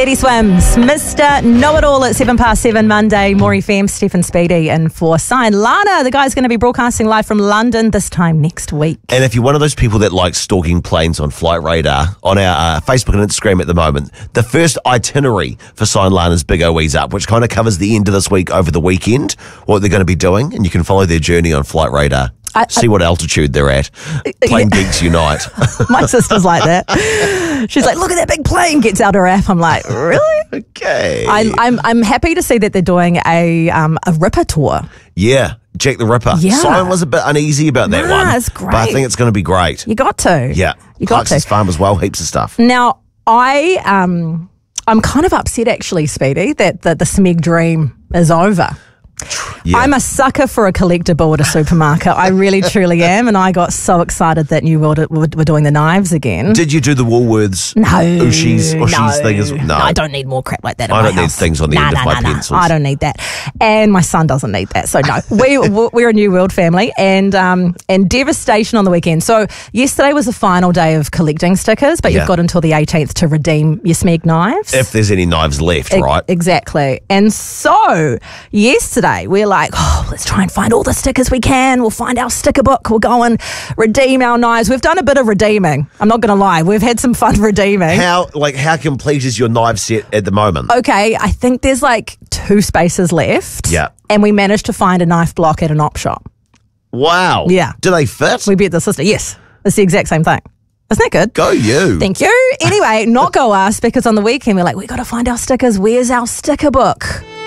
Speedy Swims, Mr. Know-It-All at 7:07 Monday. Maury FM, Stephen Speedy, and for Sign Lana. The guy's going to be broadcasting live from London this time next week. And if you're one of those people that likes stalking planes on Flight Radar, on our Facebook and Instagram at the moment, the first itinerary for Sign Lana's Big OE's up, which kind of covers the end of this week over the weekend, what they're going to be doing, and you can follow their journey on Flight Radar. See what altitude they're at. Plane Geeks Unite. My sister's like that. She's like, look at that big plane. Gets out her app. I'm like, really? Okay. I'm happy to see that they're doing a Ripper tour. Yeah, Jack the Ripper. Yeah. Simon was a bit uneasy about that one. It's great. But I think it's going to be great. You got to. Yeah. You got Clarkson's to. Farm as well, heaps of stuff. Now, I'm kind of upset actually, Speedy, that the Smeg dream is over. Yeah. I'm a sucker for a collectible at a supermarket. I really, truly am. And I got so excited that New World were doing the knives again. Did you do the Woolworths Ushi's thing? No, I don't need more crap like that in I my don't need house. things on the end of my pencils. I don't need that. And my son doesn't need that. So no, we're a New World family, and devastation on the weekend. So yesterday was the final day of collecting stickers, but you've got until the 18th to redeem your Smeg knives. If there's any knives left, right? Exactly. And so yesterday we're like, let's try and find all the stickers we can. We'll find our sticker book. We'll go and redeem our knives. We've done a bit of redeeming. I'm not going to lie. We've had some fun redeeming. How complete is your knife set at the moment? Okay, I think there's like 2 spaces left. Yeah. And we managed to find a knife block at an op shop. Wow. Yeah. Do they fit? We bet the sister. Yes. It's the exact same thing. Isn't that good? Go you. Thank you. Anyway, not go us, because on the weekend we're like, we got to find our stickers. Where's our sticker book?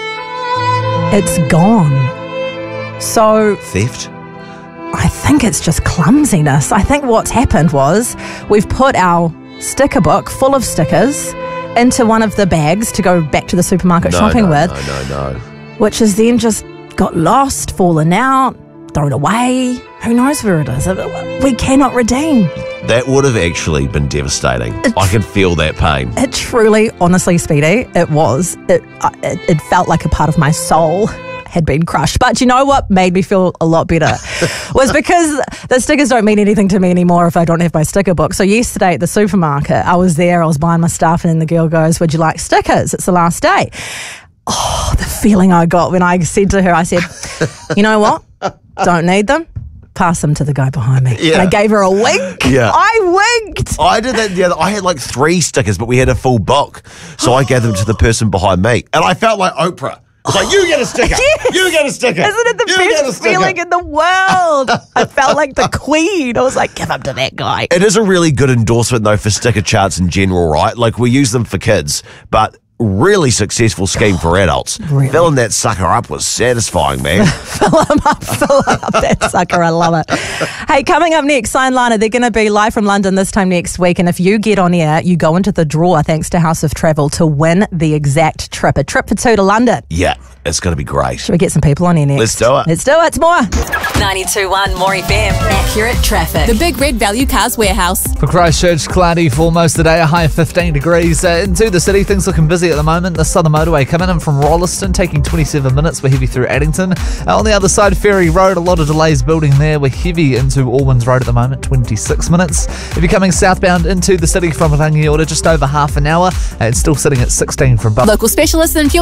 It's gone. So Theft? I think it's just clumsiness. I think what's happened was we've put our sticker book full of stickers into one of the bags to go back to the supermarket shopping with. No. Which has then just got lost, fallen out, thrown away. Who knows where it is? We cannot redeem. That would have actually been devastating. I can feel that pain. It truly, honestly, Speedy, it was. It felt like a part of my soul had been crushed. But you know what made me feel a lot better was because the stickers don't mean anything to me anymore if I don't have my sticker book. So yesterday at the supermarket, I was there, I was buying my stuff, and then the girl goes, would you like stickers? It's the last day. Oh, the feeling I got when I said to her, I said, you know what? Don't need them. Pass them to the guy behind me. Yeah. And I gave her a wink. Yeah. I winked. I did that the other. I had like 3 stickers, but we had a full book. So I gave them to the person behind me. And I felt like Oprah. It's like, you get a sticker. Yes. You get a sticker. Isn't it the best feeling in the world? I felt like the queen. I was like, give them to that guy. It is a really good endorsement, though, for sticker charts in general, right? Like, we use them for kids, but really successful scheme for adults. Really? Filling that sucker up was satisfying, man. Fill up that sucker. I love it. Hey, coming up next, Sign Lana, they're going to be live from London this time next week. And if you get on air, you go into the draw, thanks to House of Travel, to win the exact trip. A trip for 2 to London. Yeah, it's going to be great. Should we get some people on air next? Let's do it. Let's do it. It's more. 92.1 Maury FM. Accurate traffic. The Big Red Value Cars Warehouse. For Christchurch, cloudy for most of the day, a high of 15 degrees. Into the city, things looking busy at the moment. The Southern Motorway coming in from Rolleston, taking 27 minutes. We're heavy through Addington. On the other side, Ferry Road, a lot of delays building there. We're heavy into Allwins Road at the moment, 26 minutes. If you're coming southbound into the city from Rangiora, just over half an hour. It's still sitting at 16 from Buff. Local specialists in fuel